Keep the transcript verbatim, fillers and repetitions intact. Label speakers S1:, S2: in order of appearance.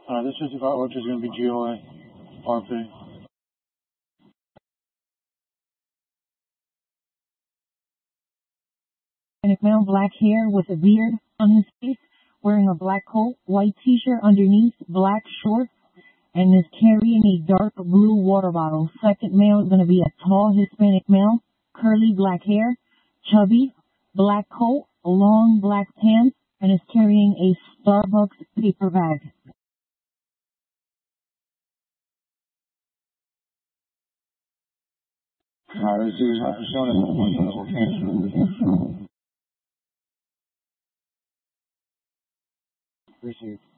S1: Uh, this fifty-five Ultra is going to be G L A, R P.
S2: Hispanic male, black hair with a beard on his face, wearing a black coat, white t-shirt underneath, black shorts, and is carrying a dark blue water bottle. Second male is going to be a tall Hispanic male, curly black hair, chubby, black coat, long black pants, and is carrying a Starbucks paper bag.
S1: Alright, let's see what's showing us. Appreciate it.